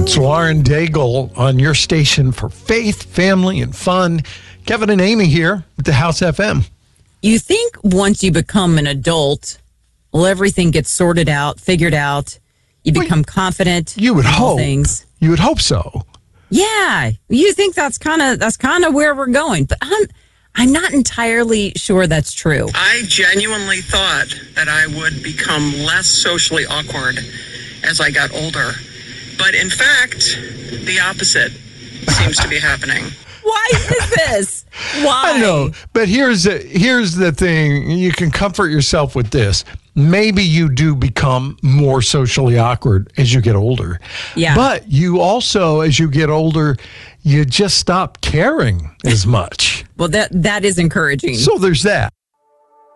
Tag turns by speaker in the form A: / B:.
A: It's Lauren Daigle on your station for faith, family, and fun. Kevin and Amy here at the House FM.
B: You think once you become an adult, well, everything gets sorted out, figured out. You become confident.
A: You would hope.
B: Things.
A: You would hope so.
B: Yeah, you think that's kind of where we're going, but I'm not entirely sure that's true.
C: I genuinely thought that I would become less socially awkward as I got older. But in fact, the opposite seems to be happening.
B: Why is this? Why?
A: I know, but here's the thing. You can comfort yourself with this. Maybe you do become more socially awkward as you get older.
B: Yeah.
A: But you also, as you get older, you just stop caring as much.
B: Well, that is encouraging.
A: So there's that.